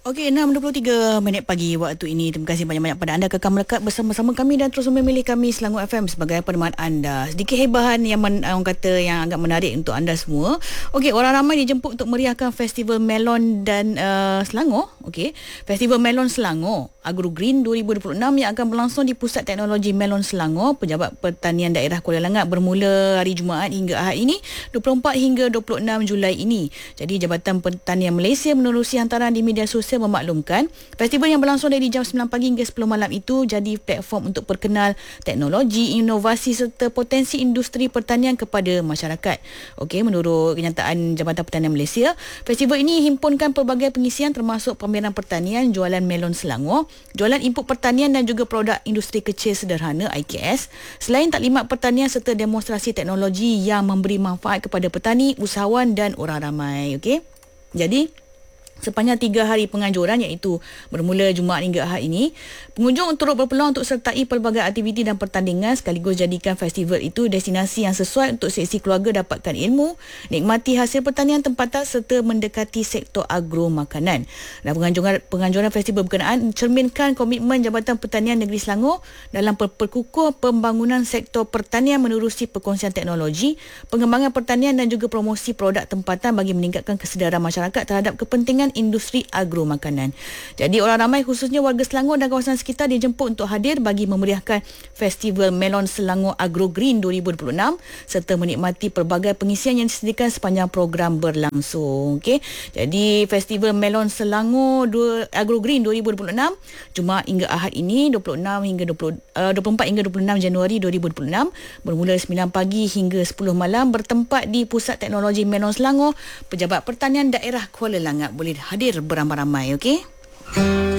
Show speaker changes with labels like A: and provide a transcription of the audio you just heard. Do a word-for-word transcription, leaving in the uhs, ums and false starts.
A: Okey, enam dua puluh tiga minit pagi waktu ini. Terima kasih banyak-banyak pada anda kekal melekat bersama-sama kami dan terus memilih kami Selangor F M sebagai peneman anda. Sedikit hebahan yang men, orang kata yang agak menarik untuk anda semua. Okey, orang ramai dijemput untuk meriahkan Festival Melon dan uh, Selangor. Okey, Festival Melon Selangor Agro Green dua ribu dua puluh enam yang akan berlangsung di Pusat Teknologi Melon Selangor, Pejabat Pertanian Daerah Kuala Langat, bermula hari Jumaat hingga Ahad ini, dua puluh empat hingga dua puluh enam Julai ini. Jadi Jabatan Pertanian Malaysia menerusi hantaran di media sosial memaklumkan festival yang berlangsung dari jam sembilan pagi hingga sepuluh malam itu jadi platform untuk perkenal teknologi, inovasi serta potensi industri pertanian kepada masyarakat. Okey, menurut kenyataan Jabatan Pertanian Malaysia, festival ini himpunkan pelbagai pengisian termasuk pameran pertanian, jualan melon Selangor, jualan input pertanian dan juga produk industri kecil sederhana I K S, selain taklimat pertanian serta demonstrasi teknologi yang memberi manfaat kepada petani, usahawan dan orang ramai. Okey, jadi sepanjang tiga hari penganjuran iaitu bermula Jumaat hingga Ahad ini, pengunjung turut berpeluang untuk sertai pelbagai aktiviti dan pertandingan sekaligus jadikan festival itu destinasi yang sesuai untuk seksi keluarga dapatkan ilmu, nikmati hasil pertanian tempatan serta mendekati sektor agro makanan. Dan penganjuran, penganjuran festival berkenaan mencerminkan komitmen Jabatan Pertanian Negeri Selangor dalam perkukuh pembangunan sektor pertanian menerusi perkongsian teknologi, pengembangan pertanian dan juga promosi produk tempatan bagi meningkatkan kesedaran masyarakat terhadap kepentingan industri agro makanan. Jadi orang ramai khususnya warga Selangor dan kawasan sekitar dijemput untuk hadir bagi memeriahkan Festival Melon Selangor Agro Green dua ribu dua puluh enam serta menikmati pelbagai pengisian yang disediakan sepanjang program berlangsung. Okey. Jadi Festival Melon Selangor Agro Green dua ribu dua puluh enam Jumaat hingga Ahad ini dua puluh enam hingga dua puluh, uh, dua puluh empat hingga dua puluh enam Januari dua ribu dua puluh enam bermula sembilan pagi hingga sepuluh malam, bertempat di Pusat Teknologi Melon Selangor, Pejabat Pertanian Daerah Kuala Langat. Boleh hadir beramai-ramai, okey?